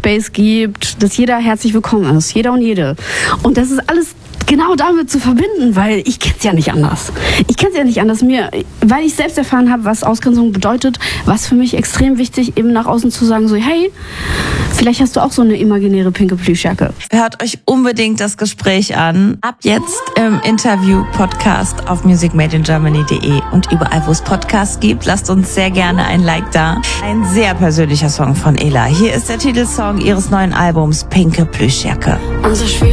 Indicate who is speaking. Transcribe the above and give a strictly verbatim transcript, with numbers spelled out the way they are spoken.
Speaker 1: Space gibt, dass jeder herzlich willkommen ist, jeder und jede. Und das ist alles genau damit zu verbinden, weil ich kenne es ja nicht anders. Ich kenne es ja nicht anders. Mir, weil ich selbst erfahren habe, was Ausgrenzung bedeutet, war es für mich extrem wichtig, eben nach außen zu sagen, so hey, vielleicht hast du auch so eine imaginäre pinke Plüschjacke.
Speaker 2: Hört euch unbedingt das Gespräch an. Ab jetzt im Interview-Podcast auf music made in germany punkt de und überall, wo es Podcasts gibt. Lasst uns sehr gerne ein Like da. Ein sehr persönlicher Song von Ela. Hier ist der Titelsong ihres neuen Albums Pinke Plüschjacke.
Speaker 1: Also schwierig.